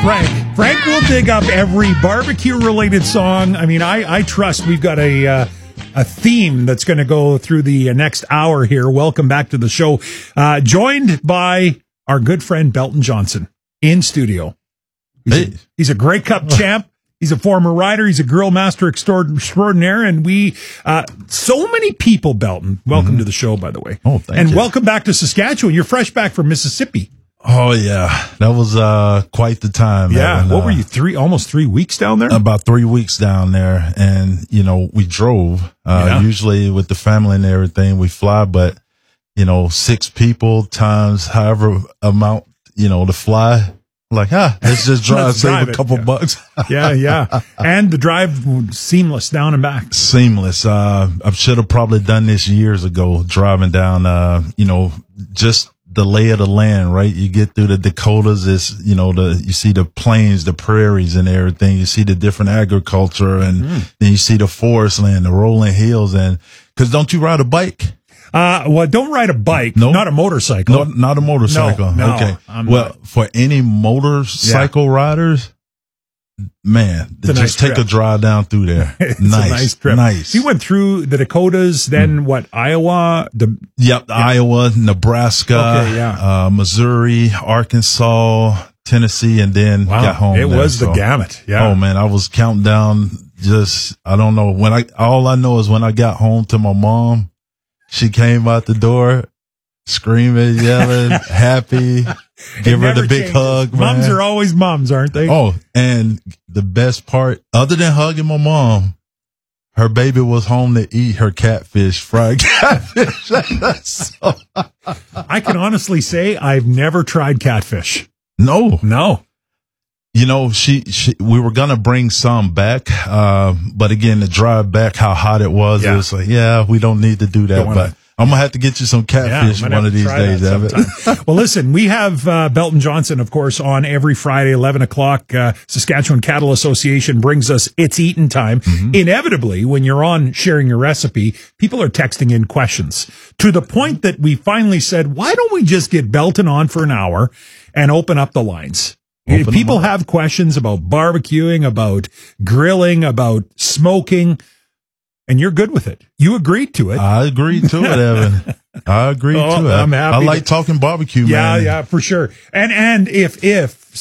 Frank will dig up every barbecue-related song. I mean, I trust we've got a theme that's going to go through the next hour here. Welcome back to the show. Joined by our good friend Belton Johnson in studio. He's a Grey Cup champ. He's a former rider. He's a grill master extraordinaire. And so many people, Belton, welcome to the show, by the way. Oh, thank you. Welcome back to Saskatchewan. You're fresh back from Mississippi. Oh, yeah. That was quite the time. Yeah. What were you, almost 3 weeks down there? About 3 weeks down there. And, we drove. Usually with the family and everything, we fly. But, 6 people times however amount, to fly. Like, let's just drive, save a couple bucks. Yeah. And the drive seamless down and back. Seamless. I should have probably done this years ago, driving down, just the lay of the land, right? You get through the Dakotas, you see the plains, the prairies and everything. You see the different agriculture and then you see the forest land, the rolling hills. And cause don't you ride a bike? Well, don't ride a bike. No, not a motorcycle. No, not a motorcycle. No, okay. For any motorcycle riders, man, just take a drive down through there. It's a nice trip. Nice. You went through the Dakotas, then Iowa? Iowa, Nebraska, Missouri, Arkansas, Tennessee, and then got home. It was the gamut. Yeah. Oh man, I was counting down. I don't know all I know is when I got home to my mom. She came out the door screaming, yelling, happy. Give her the big hug, man. Moms are always moms, aren't they? Oh, and the best part, other than hugging my mom, her baby was home to eat her fried catfish. I can honestly say I've never tried catfish. No. We were going to bring some back. But again, the drive back, how hot it was like, we don't need to do that. But I'm going to have to get you some catfish one of these days, Evan. Well, listen, we have Belton Johnson, of course, on every Friday, 11 o'clock. Saskatchewan Cattle Association brings us It's Eaten Time. Mm-hmm. Inevitably, when you're on sharing your recipe, people are texting in questions to the point that we finally said, why don't we just get Belton on for an hour and open up the lines? People have questions about barbecuing, about grilling, about smoking, and you're good with it. You agreed to it. I agreed to it, Evan. I agreed to it. I'm happy. I like talking barbecue, man. Yeah, for sure. And if